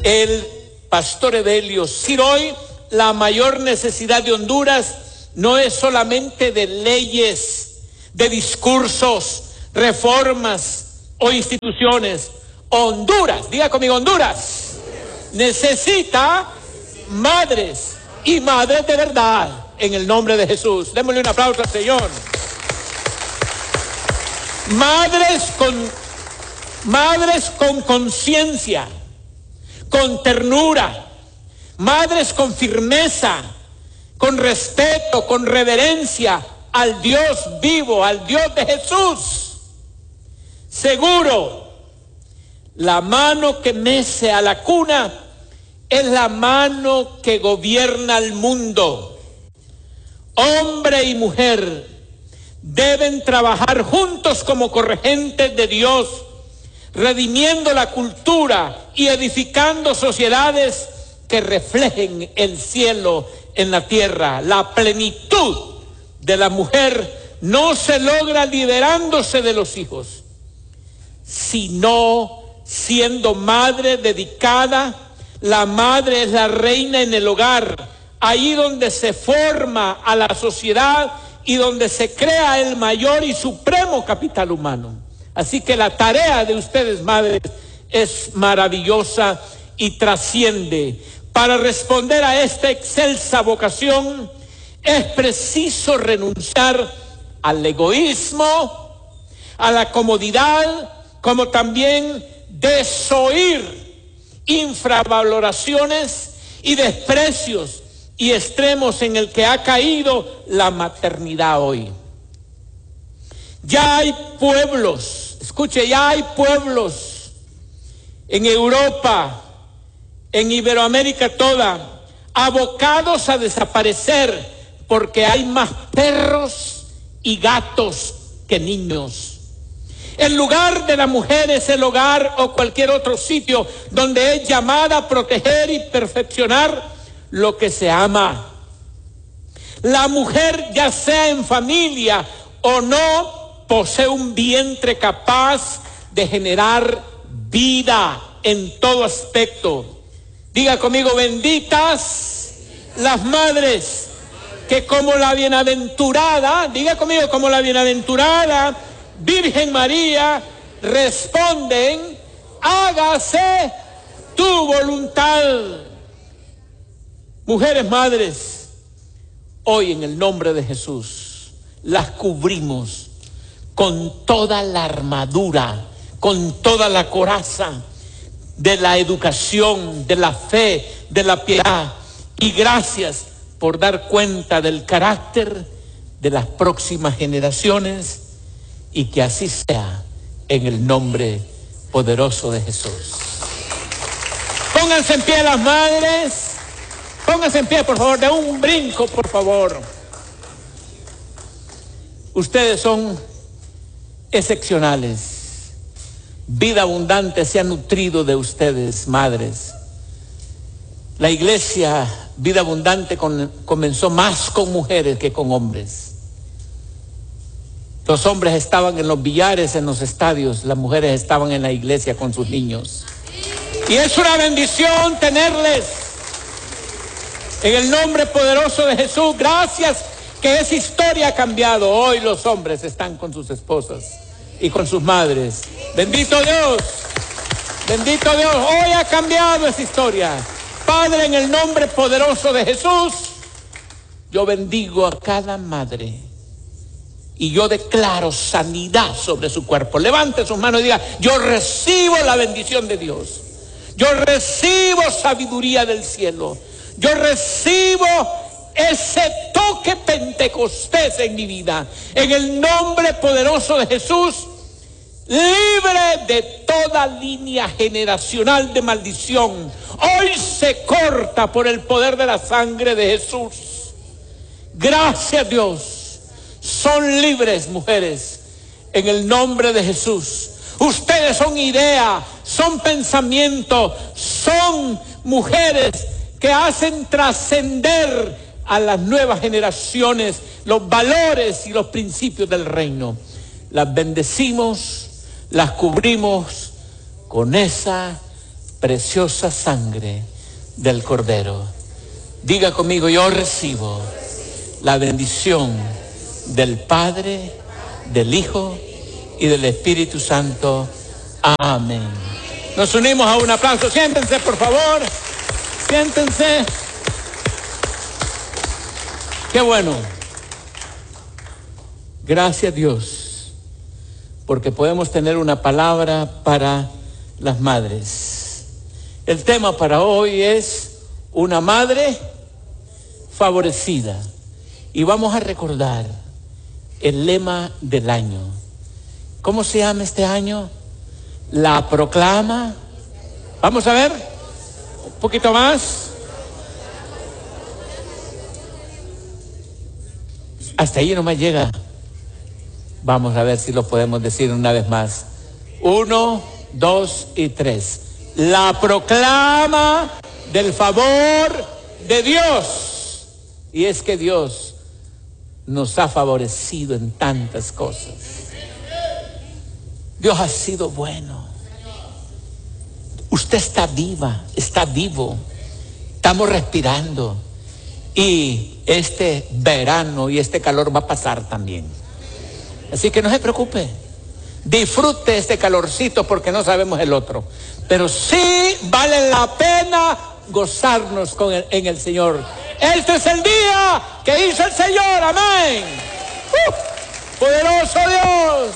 el pastor Evelio. Si hoy la mayor necesidad de Honduras no es solamente de leyes, de discursos, reformas o instituciones. Honduras, diga conmigo, Honduras necesita madres y madres de verdad, en el nombre de Jesús. Démosle un aplauso al Señor. Madres con conciencia, con ternura, madres con firmeza, con respeto, con reverencia al Dios vivo, al Dios de Jesús. Seguro, la mano que mece a la cuna es la mano que gobierna el mundo. Hombre y mujer deben trabajar juntos como corregentes de Dios, redimiendo la cultura y edificando sociedades que reflejen el cielo en la tierra. La plenitud de la mujer no se logra liberándose de los hijos, sino siendo madre dedicada. La madre es la reina en el hogar, ahí donde se forma a la sociedad y donde se crea el mayor y supremo capital humano. Así que la tarea de ustedes, madres, es maravillosa y trasciende. Para responder a esta excelsa vocación, es preciso renunciar al egoísmo, a la comodidad, como también desoír infravaloraciones y desprecios y extremos en el que ha caído la maternidad hoy. Ya hay pueblos, escuche, ya hay pueblos en Europa, en Iberoamérica toda, abocados a desaparecer porque hay más perros y gatos que niños. El lugar de la mujer es el hogar o cualquier otro sitio donde es llamada a proteger y perfeccionar lo que se ama. La mujer, ya sea en familia o no, posee un vientre capaz de generar vida en todo aspecto. Diga conmigo, benditas las madres que como la bienaventurada, diga conmigo, como la bienaventurada Virgen María, responden: hágase tu voluntad. Mujeres madres, hoy en el nombre de Jesús las cubrimos con toda la armadura, con toda la coraza de la educación, de la fe, de la piedad. Y gracias por dar cuenta del carácter de las próximas generaciones, y que así sea en el nombre poderoso de Jesús. Pónganse en pie las madres, pónganse en pie por favor, de un brinco por favor. Ustedes son excepcionales. Vida Abundante se ha nutrido de ustedes, madres. La iglesia Vida Abundante comenzó más con mujeres que con hombres. Los hombres estaban en los billares, en los estadios, las mujeres estaban en la iglesia con sus niños. Y es una bendición tenerles en el nombre poderoso de Jesús. Gracias que esa historia ha cambiado. Hoy los hombres están con sus esposas y con sus madres. Bendito Dios, bendito Dios. Hoy ha cambiado esa historia. Padre, en el nombre poderoso de Jesús, yo bendigo a cada madre. Y yo declaro sanidad sobre su cuerpo. Levante sus manos y diga: yo recibo la bendición de Dios. Yo recibo sabiduría del cielo. Yo recibo ese toque pentecostés en mi vida. En el nombre poderoso de Jesús, libre de toda línea generacional de maldición. Hoy se corta por el poder de la sangre de Jesús. Gracias, Dios. Son libres, mujeres, en el nombre de Jesús. Ustedes son idea, son pensamiento, son mujeres que hacen trascender a las nuevas generaciones los valores y los principios del reino. Las bendecimos, las cubrimos con esa preciosa sangre del Cordero. Diga conmigo: yo recibo la bendición del Padre, del Hijo y del Espíritu Santo. Amén. Nos unimos a un aplauso. Siéntense, por favor. Siéntense. Qué bueno. Gracias a Dios, porque podemos tener una palabra para las madres. El tema para hoy es una madre favorecida. Y vamos a recordar el lema del año. ¿Cómo se llama este año? La proclama. Vamos a ver. Un poquito más. Hasta ahí nomás llega. Vamos a ver si lo podemos decir una vez más. 1, 2 y 3. La proclama del favor de Dios. Y es que Dios nos ha favorecido en tantas cosas. Dios ha sido bueno. Usted está viva, está vivo. Estamos respirando. Y este verano y este calor va a pasar también. Así que no se preocupe. Disfrute este calorcito porque no sabemos el otro. Pero sí vale la pena gozarnos en el Señor. Este es el día que hizo el Señor. Amén. Poderoso Dios.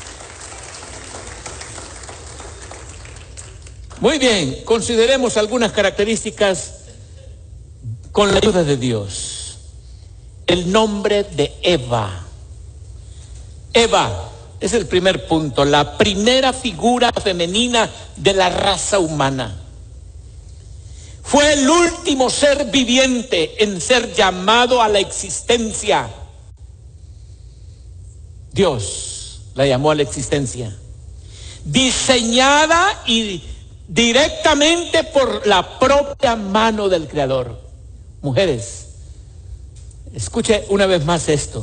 Muy bien, consideremos algunas características con la ayuda de Dios. El nombre de Eva. Eva es el primer punto, la primera figura femenina de la raza humana. Fue el último ser viviente en ser llamado a la existencia. Dios la llamó a la existencia. Diseñada y directamente por la propia mano del Creador. Mujeres, escuche una vez más esto.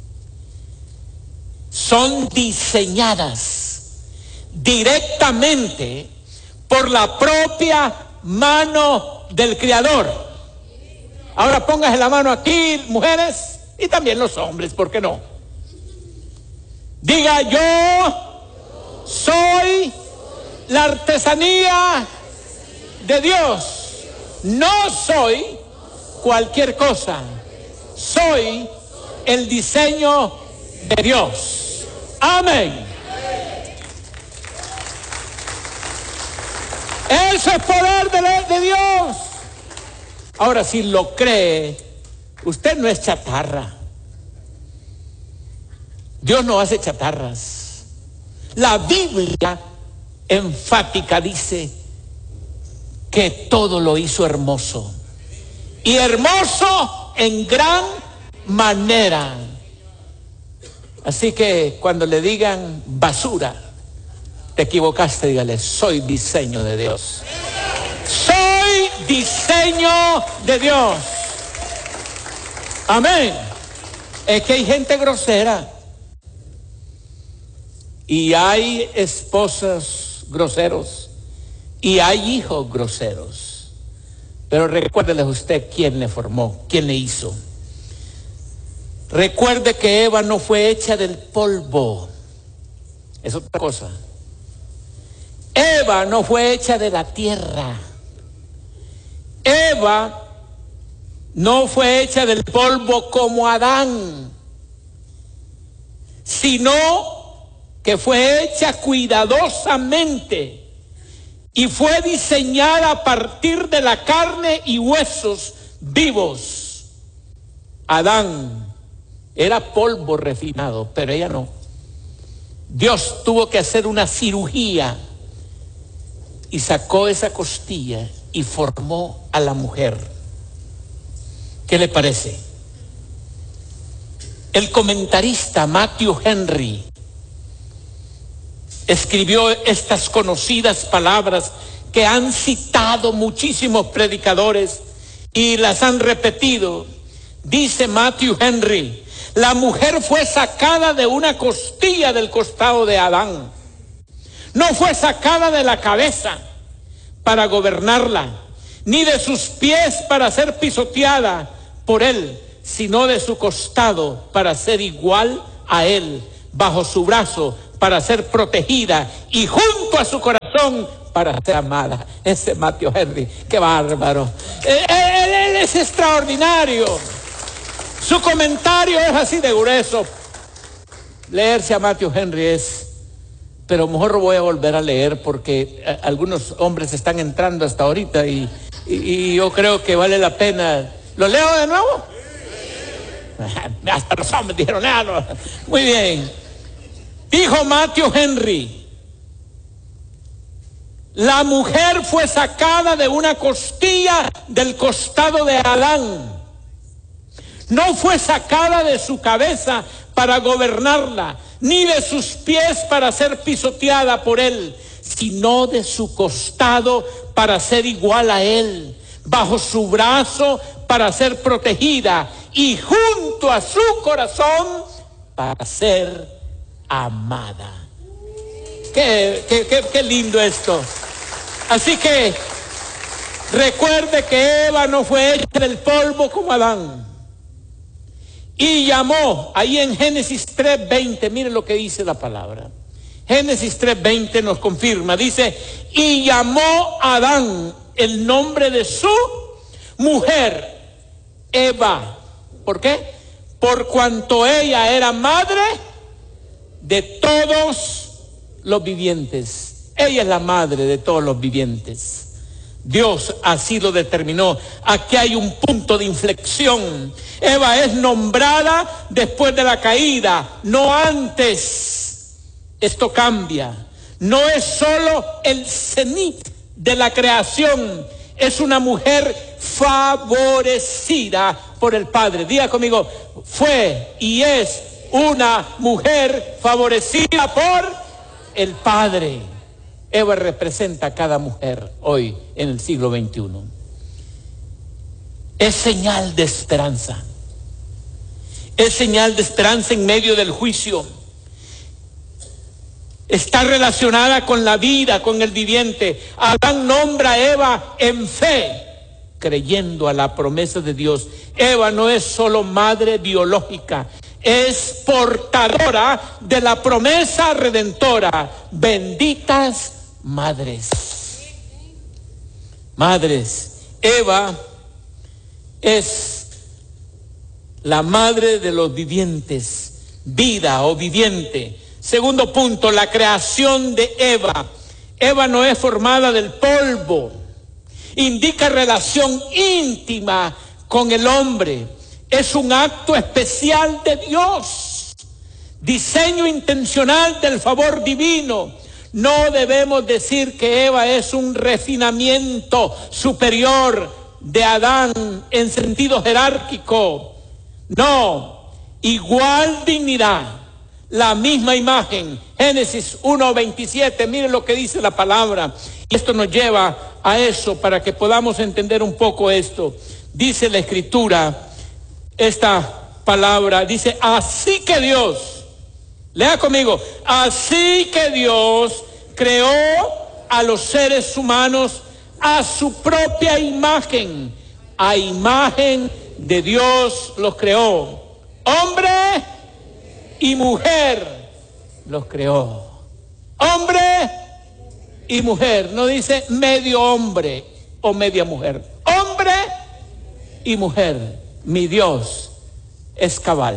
Son diseñadas directamente por la propia mano del Creador. Ahora póngase la mano aquí, mujeres, y también los hombres, ¿por qué no? Diga: yo soy la artesanía de Dios. No soy cualquier cosa. Soy el diseño de Dios. Amén. Eso es poder de Dios. Ahora, si lo cree, usted no es chatarra. Dios no hace chatarras. La Biblia enfática dice que todo lo hizo hermoso. Y hermoso en gran manera. Así que cuando le digan basura, te equivocaste, dígale: soy diseño de Dios. Soy diseño de Dios. Amén. Es que hay gente grosera. Y hay esposos groseros. Y hay hijos groseros. Pero recuérdele usted quién le formó, quién le hizo. Recuerde que Eva no fue hecha del polvo. Es otra cosa. Eva no fue hecha de la tierra. Eva no fue hecha del polvo como Adán, sino que fue hecha cuidadosamente y fue diseñada a partir de la carne y huesos vivos. Adán era polvo refinado, pero ella no. Dios tuvo que hacer una cirugía y sacó esa costilla y formó a la mujer. ¿Qué le parece? El comentarista Matthew Henry escribió estas conocidas palabras que han citado muchísimos predicadores y las han repetido. Dice Matthew Henry: la mujer fue sacada de una costilla del costado de Adán. No fue sacada de la cabeza, para gobernarla, ni de sus pies para ser pisoteada por él, sino de su costado para ser igual a él, bajo su brazo para ser protegida y junto a su corazón para ser amada. Ese Matthew Henry, qué bárbaro. Él es extraordinario. Su comentario es así de grueso. Leerse a Matthew Henry es... Pero mejor voy a volver a leer porque algunos hombres están entrando hasta ahorita y yo creo que vale la pena. ¿Lo leo de nuevo? Hasta los hombres dijeron, léalo. Muy bien. Dijo Matthew Henry: la mujer fue sacada de una costilla del costado de Adán. No fue sacada de su cabeza para gobernarla, ni de sus pies para ser pisoteada por él, sino de su costado para ser igual a él, bajo su brazo para ser protegida y junto a su corazón para ser amada. Qué lindo esto. Así que recuerde que Eva no fue hecha del polvo como Adán. Y llamó, ahí en Génesis 3:20, miren lo que dice la palabra. Génesis 3:20 nos confirma, dice, y llamó a Adán el nombre de su mujer, Eva. ¿Por qué? Por cuanto ella era madre de todos los vivientes. Ella es la madre de todos los vivientes. Dios así lo determinó. Aquí hay un punto de inflexión. Eva es nombrada después de la caída, no antes. Esto cambia. No es solo el cenit de la creación, es una mujer favorecida por el Padre. Diga conmigo, fue y es una mujer favorecida por el Padre. Eva representa a cada mujer hoy en el siglo XXI. Es señal de esperanza. Es señal de esperanza en medio del juicio. Está relacionada con la vida, con el viviente. Adán nombra a Eva en fe, creyendo a la promesa de Dios. Eva no es solo madre biológica, es portadora de la promesa redentora. Benditas madres. Madres. Eva es la madre de los vivientes, vida o viviente. Segundo punto, la creación de Eva. Eva no es formada del polvo. Indica relación íntima con el hombre. Es un acto especial de Dios. Diseño intencional del favor divino. No debemos decir que Eva es un refinamiento superior de Adán en sentido jerárquico. No, igual dignidad, la misma imagen. Génesis 1:27, miren lo que dice la palabra. Y esto nos lleva a eso para que podamos entender un poco esto. Dice la Escritura, esta palabra, dice, así que Dios, lea conmigo, así que Dios creó a los seres humanos a su propia imagen. A imagen de Dios los creó. Hombre y mujer los creó. Hombre y mujer. No dice medio hombre o media mujer. Hombre y mujer. Mi Dios es cabal.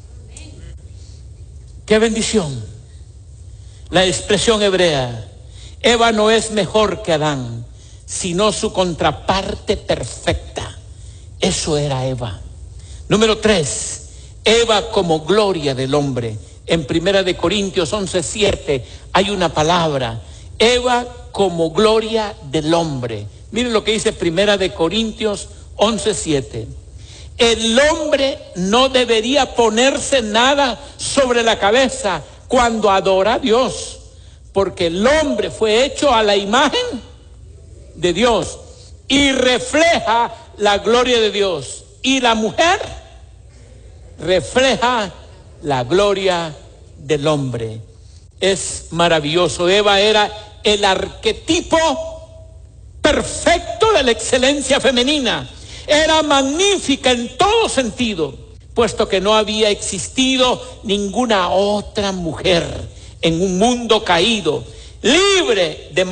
¡Qué bendición! La expresión hebrea. Eva no es mejor que Adán, sino su contraparte perfecta. Eso era Eva. Número 3. Eva como gloria del hombre. En 1 Corintios 11:7 hay una palabra. Eva como gloria del hombre. Miren lo que dice 1 Corintios 11:7. El hombre no debería ponerse nada sobre la cabeza cuando adora a Dios, porque el hombre fue hecho a la imagen de Dios y refleja la gloria de Dios. Y la mujer refleja la gloria del hombre. Es maravilloso. Eva era el arquetipo perfecto de la excelencia femenina. Era magnífica en todo sentido, puesto que no había existido ninguna otra mujer en un mundo caído, libre de